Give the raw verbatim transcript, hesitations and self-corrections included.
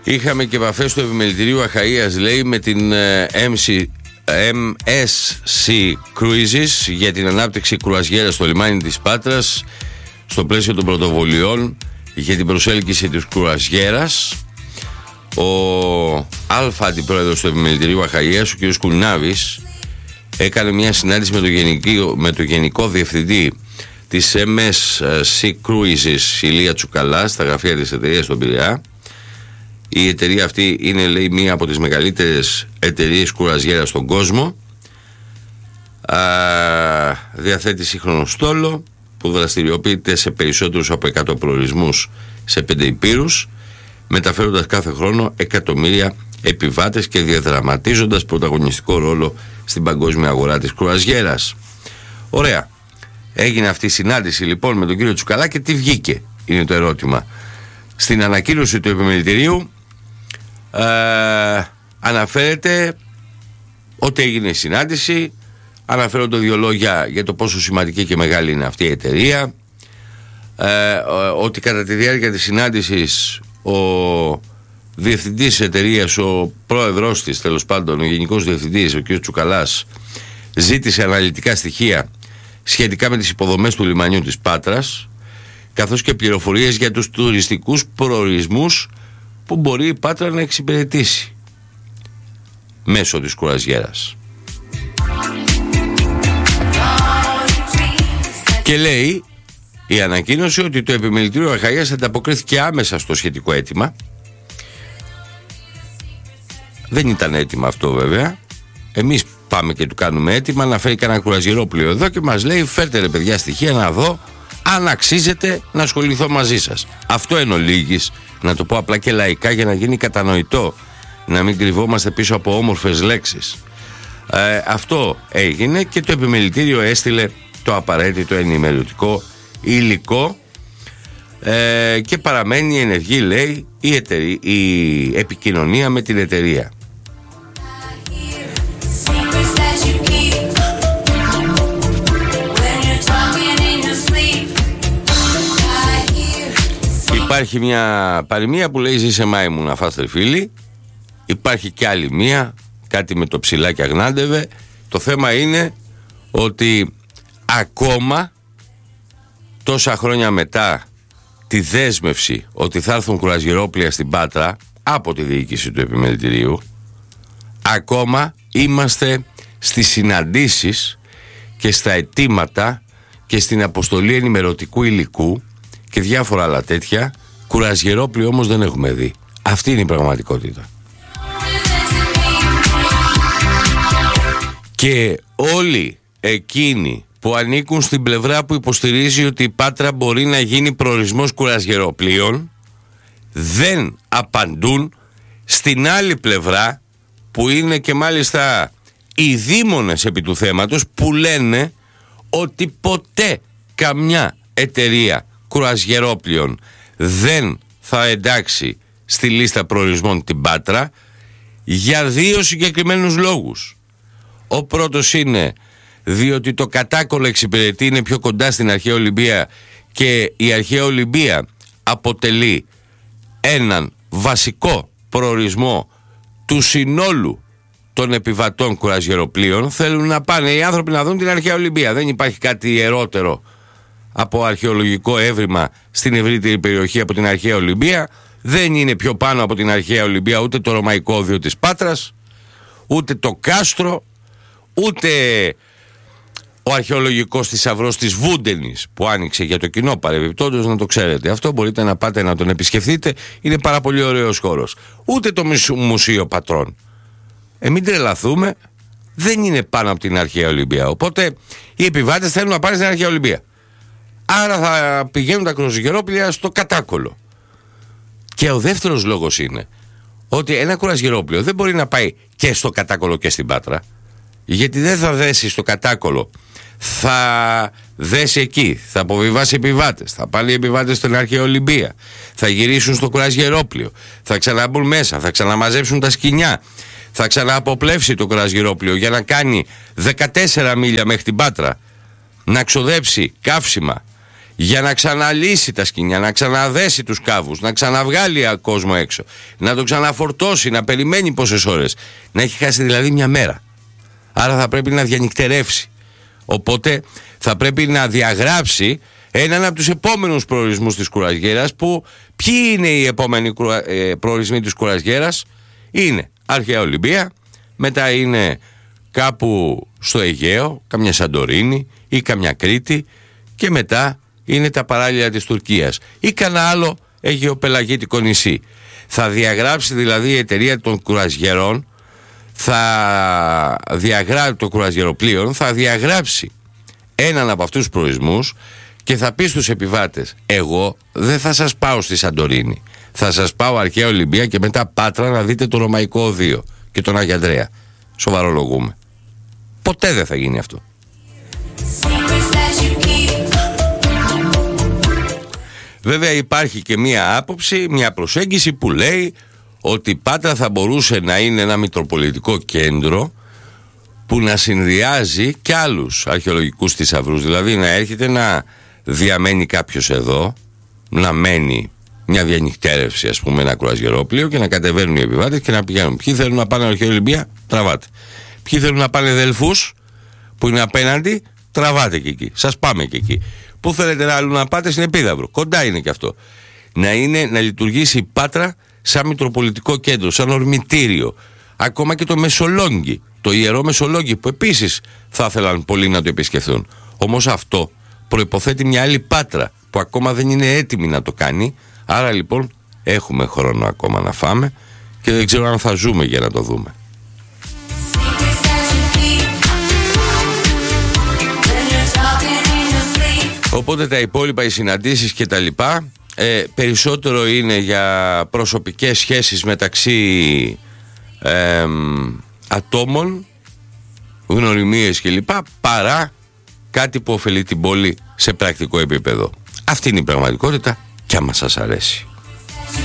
Είχαμε και επαφές του επιμελητηρίου Αχαΐας, λέει, με την εμ ες σι Cruises για την ανάπτυξη κρουαζιέρας στο λιμάνι της Πάτρας στο πλαίσιο των πρωτοβουλειών για την προσέλκυση της κρουαζιέρας. Ο αλφα αντιπρόεδρος του επιμελητηρίου Αχαΐας, ο κ. Κουνάβης, έκανε μια συνάντηση με το, γενική, με το γενικό διευθυντή της εμ ες σι Cruises, Ηλία Τσουκαλά, στα γραφεία της εταιρείας στον Πειραιά. Η εταιρεία αυτή είναι, λέει, μία από τις μεγαλύτερες εταιρείες κουραζιέρας στον κόσμο. Α, διαθέτει σύγχρονο στόλο που δραστηριοποιείται σε περισσότερους από εκατό προορισμούς σε πέντε υπήρους, μεταφέροντας κάθε χρόνο εκατομμύρια επιβάτες και διαδραματίζοντας πρωταγωνιστικό ρόλο στην παγκόσμια αγορά της κρουαζιέρας. Ωραία. Έγινε αυτή η συνάντηση λοιπόν με τον κύριο Τσουκαλά και τι βγήκε, είναι το ερώτημα. Στην ανακοίνωση του επιμελητηρίου ε, αναφέρεται ότι έγινε η συνάντηση, αναφέρονται δύο λόγια για το πόσο σημαντική και μεγάλη είναι αυτή η εταιρεία, ε, ότι κατά τη διάρκεια της συνάντησης ο διευθυντής της εταιρείας, ο πρόεδρος της, τέλος πάντων ο γενικός διευθυντής, ο κ. Τσουκαλάς, ζήτησε αναλυτικά στοιχεία σχετικά με τις υποδομές του λιμανιού της Πάτρας, καθώς και πληροφορίες για τους τουριστικούς προορισμούς που μπορεί η Πάτρα να εξυπηρετήσει μέσω της κουραζιέρας. Και λέει η ανακοίνωση ότι το επιμελητήριο Αχαΐας ανταποκρίθηκε άμεσα στο σχετικό αίτημα. Δεν ήταν έτοιμο αυτό βέβαια. Εμείς πάμε και του κάνουμε έτοιμα να φέρει κανένα κουραζιερόπλοιο εδώ και μας λέει φέρτε ρε παιδιά στοιχεία να δω αν αξίζετε να ασχοληθώ μαζί σας. Αυτό εν ολίγης, να το πω απλά και λαϊκά για να γίνει κατανοητό, να μην κρυβόμαστε πίσω από όμορφες λέξεις. Ε, αυτό έγινε και το επιμελητήριο έστειλε το απαραίτητο ενημερωτικό υλικό ε, και παραμένει ενεργή, λέει, η, εταιρεία, η επικοινωνία με την εταιρεία. Υπάρχει μια παροιμία που λέει ζήσε μάιμου να φας τριφύλι. Υπάρχει και άλλη μία, κάτι με το ψηλάκι αγνάντευε. Το θέμα είναι ότι ακόμα τόσα χρόνια μετά τη δέσμευση ότι θα έρθουν κουραζιερόπλοια στην Πάτρα από τη διοίκηση του επιμελητηρίου, ακόμα είμαστε στις συναντήσεις και στα αιτήματα και στην αποστολή ενημερωτικού υλικού και διάφορα άλλα τέτοια. Κουραζιερόπλοιο όμως δεν έχουμε δει. Αυτή είναι η πραγματικότητα. Και όλοι εκείνοι που ανήκουν στην πλευρά που υποστηρίζει ότι η Πάτρα μπορεί να γίνει προορισμός κουραζιεροπλοίων δεν απαντούν στην άλλη πλευρά που είναι και μάλιστα οι δήμονες επί του θέματος που λένε ότι ποτέ καμιά εταιρεία κουραζιερόπλοίων δεν θα εντάξει στη λίστα προορισμών την Πάτρα για δύο συγκεκριμένους λόγους. Ο πρώτος είναι διότι το κατάκολο εξυπηρετεί, είναι πιο κοντά στην αρχαία Ολυμπία και η αρχαία Ολυμπία αποτελεί έναν βασικό προορισμό του συνόλου των επιβατών κουραζιεροπλοίων. Θέλουν να πάνε οι άνθρωποι να δουν την αρχαία Ολυμπία. Δεν υπάρχει κάτι ιερότερο από αρχαιολογικό έβριμα στην ευρύτερη περιοχή από την αρχαία Ολυμπία. Δεν είναι πιο πάνω από την αρχαία Ολυμπία ούτε το ρωμαϊκό όδιο της Πάτρας, ούτε το κάστρο, ούτε ο αρχαιολογικός θησαυρός της Βούντενης που άνοιξε για το κοινό, παρεμπιπτόντως, να το ξέρετε. Αυτό μπορείτε να πάτε να τον επισκεφτείτε, είναι πάρα πολύ ωραίος χώρος. Ούτε το Μουσείο Πατρών. Ε, μην τρελαθούμε, δεν είναι πάνω από την αρχαία Ολυμπία. Οπότε οι επιβάτες θέλουν να πάνε στην αρχαία Ολυμπία. Άρα θα πηγαίνουν τα κουραζιερόπλοια στο κατάκολο. Και ο δεύτερος λόγος είναι ότι ένα κουραζιερόπλοιο δεν μπορεί να πάει και στο κατάκολο και στην Πάτρα, γιατί δεν θα δέσει στο κατάκολο, θα δέσει εκεί, θα αποβιβάσει επιβάτες, θα πάνε οι επιβάτες στην αρχαία Ολυμπία, θα γυρίσουν στο κουραζιερόπλοιο, θα ξαναμπούν μέσα, θα ξαναμαζέψουν τα σκοινιά, θα ξανααποπλεύσει το κουραζιερόπλοιο για να κάνει δεκατέσσερα μίλια μέχρι την Πάτρα, να ξοδέψει καύσιμα για να ξαναλύσει τα σκοινιά, να ξαναδέσει τους κάβους, να ξαναβγάλει κόσμο έξω, να το ξαναφορτώσει, να περιμένει πόσες ώρες. Να έχει χάσει δηλαδή μια μέρα. Άρα θα πρέπει να διανυκτερεύσει. Οπότε θα πρέπει να διαγράψει έναν από τους επόμενους προορισμούς της κουρασγέρας, που ποιοι είναι οι επόμενοι προορισμοί της κουρασγέρας? Είναι αρχαία Ολυμπία, μετά είναι κάπου στο Αιγαίο, καμιά Σαντορίνη ή καμιά Κρήτη, και μετά είναι τα παράλια της Τουρκίας ή κανένα άλλο αιγαιοπελαγίτικο νησί. Θα διαγράψει δηλαδή η εταιρεία των κουρασγερών, θα διαγράψει το κουρασγεροπλοίων, θα διαγράψει έναν από αυτούς τους προορισμούς και θα πει στους επιβάτες: εγώ δεν θα σας πάω στη Σαντορίνη, θα σας πάω αρχαία Ολυμπία και μετά Πάτρα να δείτε το Ρωμαϊκό Οδείο και τον Άγιο Ανδρέα. Σοβαρολογούμε. Ποτέ δεν θα γίνει αυτό. Βέβαια υπάρχει και μία άποψη, μία προσέγγιση που λέει ότι η Πάτρα θα μπορούσε να είναι ένα μητροπολιτικό κέντρο που να συνδυάζει και άλλους αρχαιολογικούς θησαυρούς. Δηλαδή να έρχεται να διαμένει κάποιος εδώ, να μένει μια διανυκτέρευση, ας πούμε, ένα κουρασγερόπλοιο, και να κατεβαίνουν οι επιβάτες και να πηγαίνουν. Ποιοι θέλουν να πάνε αρχαία Ολυμπία, τραβάτε. Ποιοι θέλουν να πάνε Δελφούς, που είναι απέναντι, τραβάτε και εκεί. Σας πάμε και εκεί. Πού θέλετε να, να πάτε? Στην Επίδαυρο. Κοντά είναι και αυτό. Να, είναι, να λειτουργήσει η Πάτρα σαν μητροπολιτικό κέντρο, σαν ορμητήριο. Ακόμα και το Μεσολόγγι, το ιερό Μεσολόγγι, που επίσης θα ήθελαν πολλοί να το επισκεφθούν. Όμως αυτό προϋποθέτει μια άλλη Πάτρα που ακόμα δεν είναι έτοιμη να το κάνει. Άρα λοιπόν έχουμε χρόνο ακόμα να φάμε και δεν ξέρω αν θα ζούμε για να το δούμε. Οπότε τα υπόλοιπα, οι συναντήσεις και τα λοιπά, ε, περισσότερο είναι για προσωπικές σχέσεις μεταξύ ε, ατόμων, γνωριμίες και λοιπά, παρά κάτι που ωφελεί την πόλη σε πρακτικό επίπεδο. Αυτή είναι η πραγματικότητα, και άμα σας αρέσει.